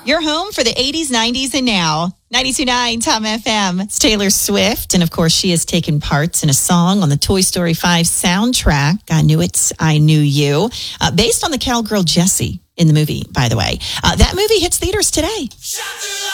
Your home for the 80s, 90s, and now. 92.9 Tom FM. It's Taylor Swift. And of course, she has taken parts in a song on the Toy Story 5 soundtrack. I Knew It, I Knew You. Based on the cowgirl Jessie in the movie, by the way. That movie hits theaters today.